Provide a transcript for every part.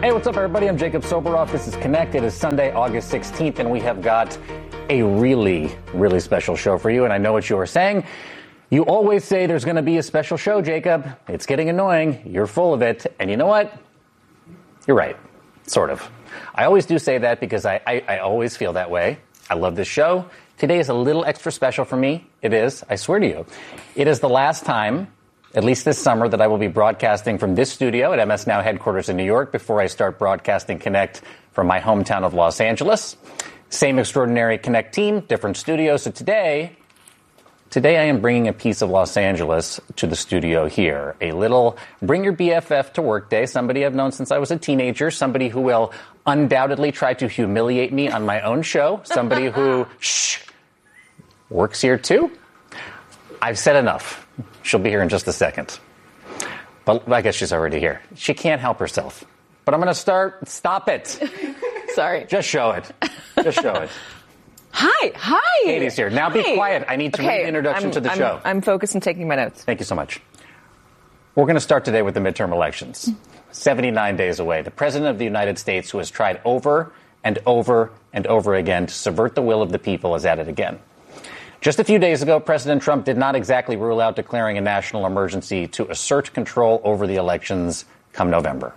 Hey, what's up, everybody? I'm Jacob Soboroff. This is Connect. It is Sunday, August 16th, and we have got a really, really special show for you. And I know what you are saying. You always say there's going to be a special show, Jacob. It's getting annoying. You're full of it. And you know what? You're right. Sort of. I always do say that because I always feel that way. I love this show. Today is a little extra special for me. It is. I swear to you. It is the last time, at least this summer, that I will be broadcasting from this studio at MS Now headquarters in New York before I start broadcasting Connect from my hometown of Los Angeles. Same extraordinary Connect team, different studio. So today I am bringing a piece of Los Angeles to the studio here. A little bring your BFF to work day. Somebody I've known since I was a teenager. Somebody who will undoubtedly try to humiliate me on my own show. Somebody who, works here too. I've said enough. She'll be here in just a second. But I guess she's already here. She can't help herself. But I'm going to start. Stop it. Sorry. Just show it. Just show it. Hi. Katie's here. Now be quiet. I need to read the introduction to the show. I'm focused and taking my notes. Thank you so much. We're going to start today with the midterm elections. 79 days away. The President of the United States, who has tried over and over and over again to subvert the will of the people, is at it again. Just a few days ago, President Trump did not exactly rule out declaring a national emergency to assert control over the elections come November.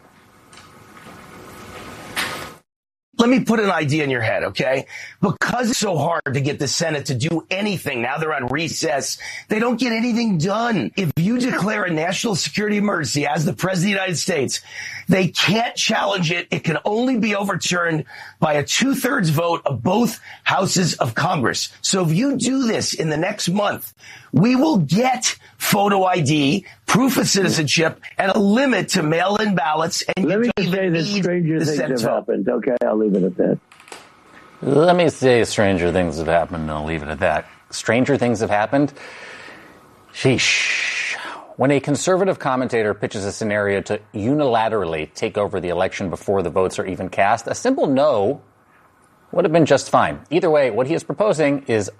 Let me put an idea in your head, okay? Because it's so hard to get the Senate to do anything, now they're on recess, they don't get anything done. If you declare a national security emergency as the President of the United States, they can't challenge it. It can only be overturned by a 2/3 vote of both houses of Congress. So if you do this in the next month, we will get photo ID, proof of citizenship, and a limit to mail-in ballots. And let me say that stranger things have happened. Okay, I'll leave it at that. Let me say stranger things have happened, and I'll leave it at that. Stranger things have happened? Sheesh. When a conservative commentator pitches a scenario to unilaterally take over the election before the votes are even cast, a simple no would have been just fine. Either way, what he is proposing is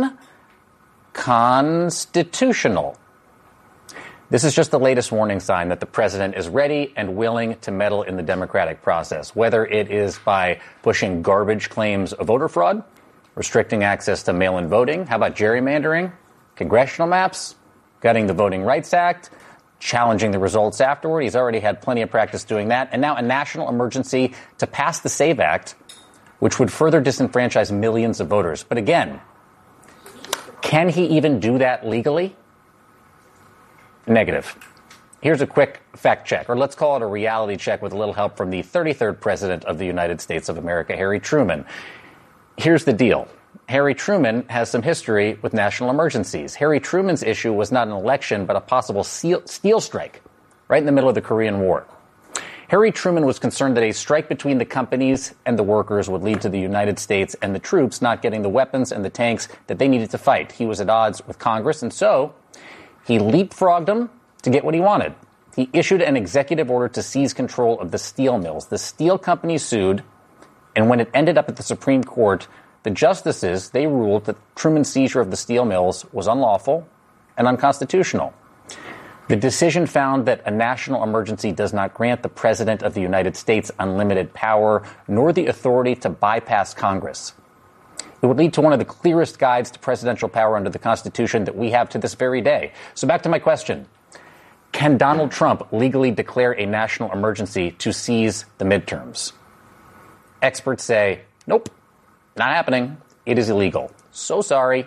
unconstitutional. This is just the latest warning sign that the president is ready and willing to meddle in the democratic process, whether it is by pushing garbage claims of voter fraud, restricting access to mail-in voting, how about gerrymandering, congressional maps, gutting the Voting Rights Act, challenging the results afterward. He's already had plenty of practice doing that. And now a national emergency to pass the SAVE Act, which would further disenfranchise millions of voters. But again, can he even do that legally? Negative. Here's a quick fact check, or let's call it a reality check with a little help from the 33rd President of the United States of America, Harry Truman. Here's the deal. Harry Truman has some history with national emergencies. Harry Truman's issue was not an election, but a possible steel strike right in the middle of the Korean War. Harry Truman was concerned that a strike between the companies and the workers would lead to the United States and the troops not getting the weapons and the tanks that they needed to fight. He was at odds with Congress, and so he leapfrogged them to get what he wanted. He issued an executive order to seize control of the steel mills. The steel company sued, and when it ended up at the Supreme Court, the justices, they ruled that Truman's seizure of the steel mills was unlawful and unconstitutional. The decision found that a national emergency does not grant the President of the United States unlimited power, nor the authority to bypass Congress. It would lead to one of the clearest guides to presidential power under the Constitution that we have to this very day. So back to my question. Can Donald Trump legally declare a national emergency to seize the midterms? Experts say, nope, not happening. It is illegal. So sorry.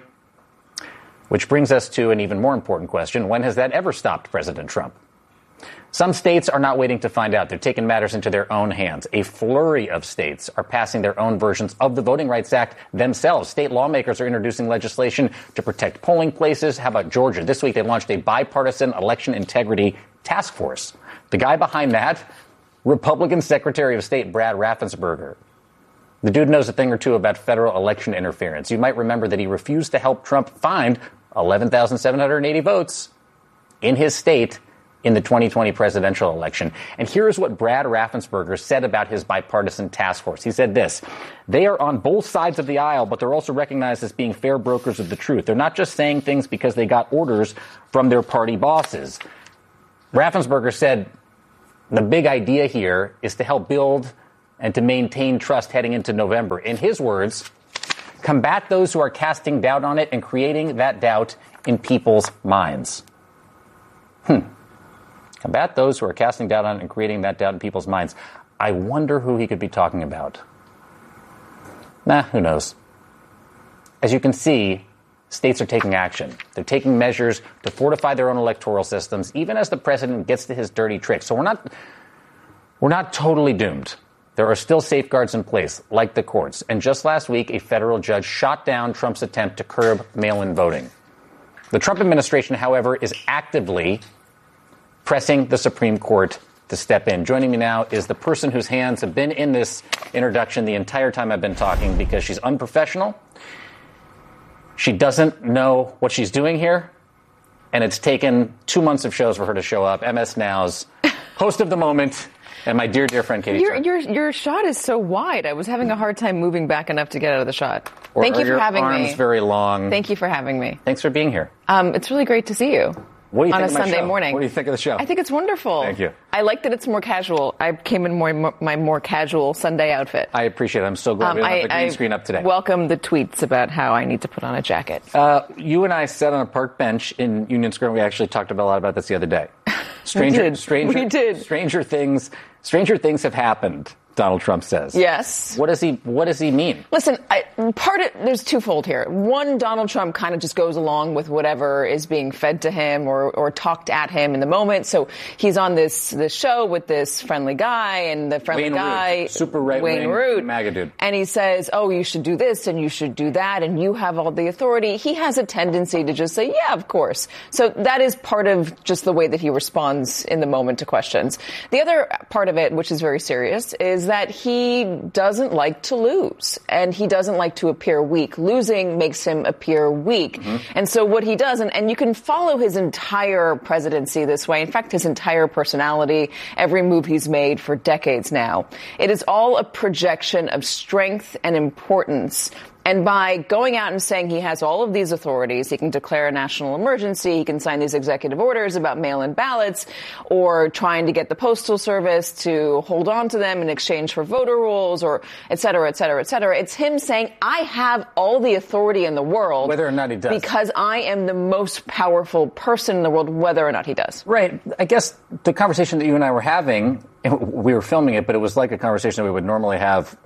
Which brings us to an even more important question. When has that ever stopped President Trump? Some states are not waiting to find out. They're taking matters into their own hands. A flurry of states are passing their own versions of the Voting Rights Act themselves. State lawmakers are introducing legislation to protect polling places. How about Georgia? This week they launched a bipartisan election integrity task force. The guy behind that, Republican Secretary of State Brad Raffensperger. The dude knows a thing or two about federal election interference. You might remember that he refused to help Trump find 11,780 votes in his state in the 2020 presidential election. And here's what Brad Raffensperger said about his bipartisan task force. He said this: they are on both sides of the aisle, but they're also recognized as being fair brokers of the truth. They're not just saying things because they got orders from their party bosses. Raffensperger said, The big idea here is to help build and to maintain trust heading into November. In his words, combat those who are casting doubt on it and creating that doubt in people's minds. Combat those who are casting doubt on it and creating that doubt in people's minds. I wonder who he could be talking about. Who knows? As you can see, states are taking action. They're taking measures to fortify their own electoral systems, even as the president gets to his dirty tricks. So we're not totally doomed. There are still safeguards in place, like the courts. And just last week, a federal judge shot down Trump's attempt to curb mail-in voting. The Trump administration, however, is actively pressing the Supreme Court to step in. Joining me now is the person whose hands have been in this introduction the entire time I've been talking, because she's unprofessional. She doesn't know what she's doing here. And it's taken 2 months of shows for her to show up. MS Now's host of The Moment, and my dear, dear friend, Katie. Your shot is so wide. I was having a hard time moving back enough to get out of the shot. Thank you for having me. Your arms very long. Thank you for having me. Thanks for being here. It's really great to see you. What do you on think a of my Sunday show? morning. What do you think of the show? I think it's wonderful. Thank you. I like that it's more casual. I came in my more casual Sunday outfit. I appreciate it. I'm so glad we don't have the green screen up today. Welcome the tweets about how I need to put on a jacket. You and I sat on a park bench in Union Square. We actually talked a lot about this the other day. We did. Stranger things have happened, Donald Trump says. Yes. What does he mean? Listen, there's twofold here. One, Donald Trump kind of just goes along with whatever is being fed to him or talked at him in the moment. So he's on this show with this friendly guy, and the friendly guy, Root, super right-wing MAGA dude. And he says, oh, you should do this and you should do that, and you have all the authority. He has a tendency to just say, yeah, of course. So that is part of just the way that he responds in the moment to questions. The other part of it, which is very serious, is that he doesn't like to lose, and he doesn't like to appear weak. Losing makes him appear weak. Mm-hmm. And so what he does, and you can follow his entire presidency this way, in fact, his entire personality, every move he's made for decades now, it is all a projection of strength and importance. And by going out and saying he has all of these authorities, he can declare a national emergency, he can sign these executive orders about mail-in ballots, or trying to get the Postal Service to hold on to them in exchange for voter rolls, or et cetera, et cetera, et cetera. It's him saying, I have all the authority in the world. Whether or not he does. Because I am the most powerful person in the world, whether or not he does. Right. I guess the conversation that you and I were having, we were filming it, but it was like a conversation we would normally have,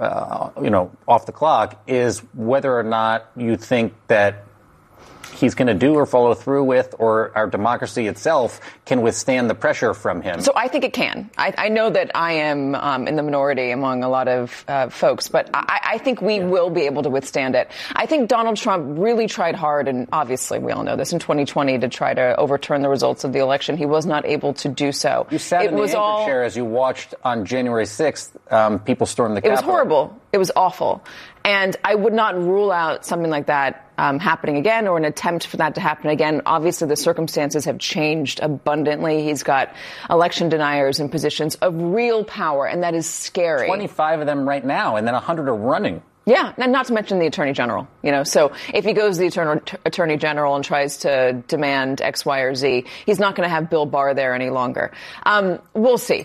off the clock, is whether or not you think that he's going to do or follow through with, or our democracy itself can withstand the pressure from him. So I think it can. I know that I am in the minority among a lot of folks, but I think we will be able to withstand it. I think Donald Trump really tried hard, and obviously we all know this, in 2020 to try to overturn the results of the election. He was not able to do so. You sat in the anchor chair as you watched on January 6th people storm the Capitol. It was horrible. It was awful. And I would not rule out something like that happening again, or an attempt for that to happen again. Obviously, the circumstances have changed abundantly. He's got election deniers in positions of real power, and that is scary. 25 of them right now, and then 100 are running. Yeah, and not to mention the Attorney General. So if he goes to the Attorney General and tries to demand X, Y, or Z, he's not going to have Bill Barr there any longer. We'll see.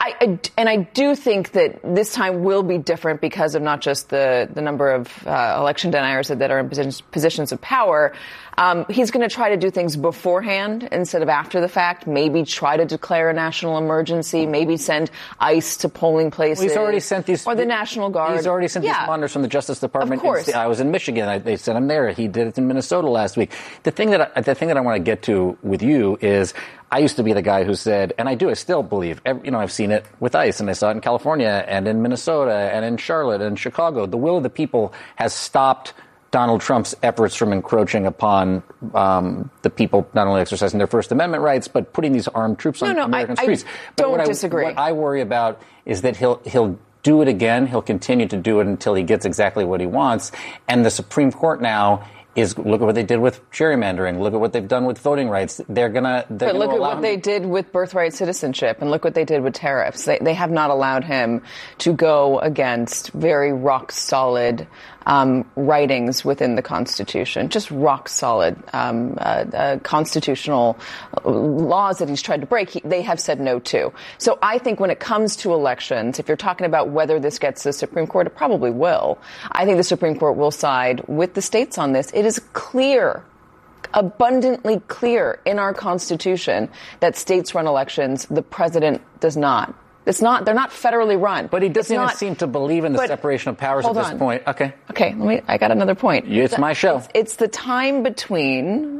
I do think that this time will be different because of not just the number of election deniers that are in positions of power. He's going to try to do things beforehand instead of after the fact. Maybe try to declare a national emergency. Maybe send ICE to polling places. Well, he's already sent these, or the National Guard. He's already sent these monitors from the Justice Department. Of course. I was in Michigan. They sent him there. He did it in Minnesota last week. The thing that I want to get to with you is, I used to be the guy who said, and I still believe, I've seen it with ICE, and I saw it in California and in Minnesota and in Charlotte and Chicago. The will of the people has stopped Donald Trump's efforts from encroaching upon the people not only exercising their First Amendment rights, but putting these armed troops on American streets. But don't disagree. What I worry about is that he'll do it again. He'll continue to do it until he gets exactly what he wants. And the Supreme Court now look at what they did with gerrymandering. Look at what they've done with voting rights. But look at what they did with birthright citizenship, and look what they did with tariffs. They have not allowed him to go against very rock solid writings within the Constitution, just rock solid constitutional laws that he's tried to break, they have said no to. So I think when it comes to elections, if you're talking about whether this gets to the Supreme Court, it probably will. I think the Supreme Court will side with the states on this. It is clear, abundantly clear in our Constitution that states run elections. The president does not. They're not federally run. But he doesn't even seem to believe in the separation of powers at this point. Okay, I got another point. It's my show. It's the time between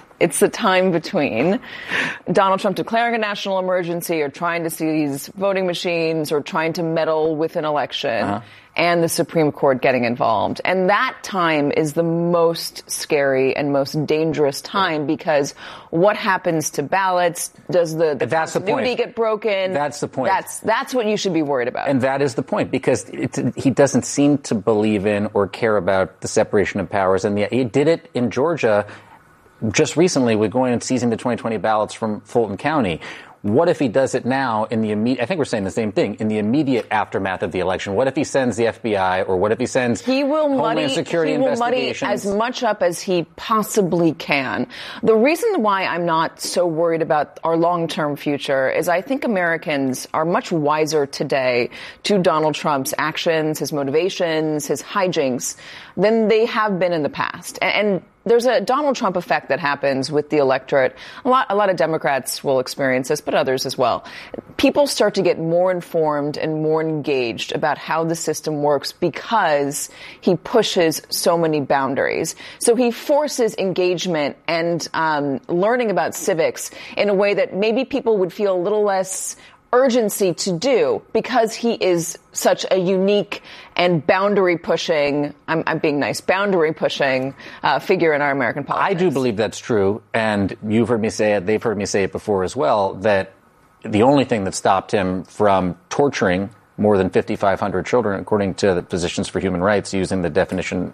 Donald Trump declaring a national emergency or trying to seize voting machines or trying to meddle with an election and the Supreme Court getting involved. And that time is the most scary and most dangerous time because what happens to ballots? Does the continuity get broken? That's the point. That's what you should be worried about. And that is the point because he doesn't seem to believe in or care about the separation of powers. And he did it in Georgia just recently with going and seizing the 2020 ballots from Fulton County. What if he does it now in the immediate, I think we're saying the same thing, in the immediate aftermath of the election? What if he sends the FBI or what if he sends Homeland Security investigations? He will muddy as much up as he possibly can. The reason why I'm not so worried about our long-term future is I think Americans are much wiser today to Donald Trump's actions, his motivations, his hijinks than they have been in the past. And there's a Donald Trump effect that happens with the electorate. A lot of Democrats will experience this, but others as well. People start to get more informed and more engaged about how the system works because he pushes so many boundaries. So he forces engagement and learning about civics in a way that maybe people would feel a little less urgency to do because he is such a unique and boundary-pushing, I'm being nice, boundary-pushing figure in our American politics. I do believe that's true, and you've heard me say it, they've heard me say it before as well, that the only thing that stopped him from torturing more than 5,500 children, according to the Physicians for Human Rights, using the definition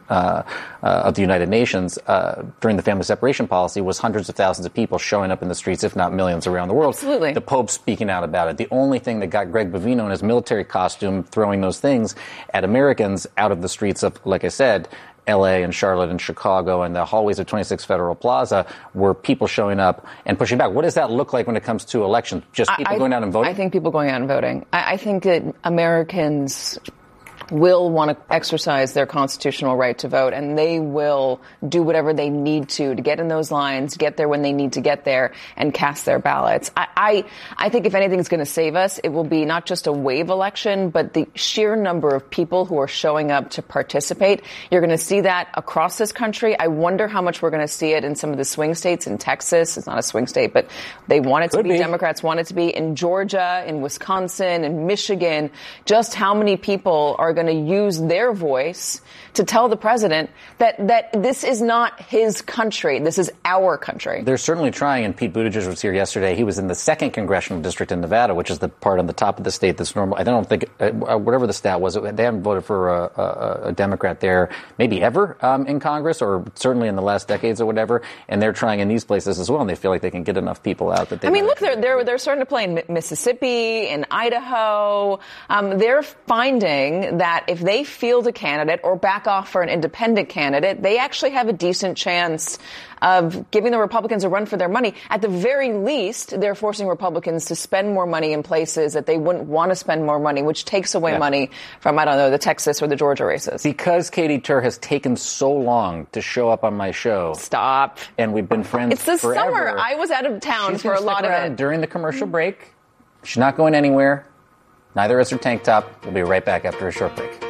of the United Nations during the family separation policy, was hundreds of thousands of people showing up in the streets, if not millions, around the world. Absolutely. The Pope speaking out about it. The only thing that got Greg Bovino in his military costume throwing those things at Americans out of the streets of, like I said, L.A. and Charlotte and Chicago and the hallways of 26 Federal Plaza were people showing up and pushing back. What does that look like when it comes to elections? Just people going out and voting? I think people going out and voting. I think that Americans will want to exercise their constitutional right to vote, and they will do whatever they need to get in those lines, get there when they need to get there, and cast their ballots. I think if anything's going to save us, it will be not just a wave election, but the sheer number of people who are showing up to participate. You're going to see that across this country. I wonder how much we're going to see it in some of the swing states. In Texas, it's not a swing state, but they want it to be. Democrats want it to be. In Georgia, in Wisconsin, in Michigan, just how many people are going to use their voice to tell the president that this is not his country. This is our country. They're certainly trying, and Pete Buttigieg was here yesterday. He was in the 2nd congressional district in Nevada, which is the part on the top of the state that's normal. I don't think, whatever the stat was, they haven't voted for a Democrat there maybe ever in Congress, or certainly in the last decades or whatever. And they're trying in these places as well, and they feel like they can get enough people out that they. I mean, look, they're starting to play in Mississippi, in Idaho. They're finding that if they field a candidate or back off for an independent candidate, they actually have a decent chance of giving the Republicans a run for their money. At the very least, they're forcing Republicans to spend more money in places that they wouldn't want to spend more money, which takes away money from, I don't know, the Texas or the Georgia races. Because Katy Tur has taken so long to show up on my show. Stop. And we've been friends forever. It's the forever. summer. I was out of town for a lot of it. During the commercial break. She's not going anywhere. Neither is her tank top. We'll be right back after a short break.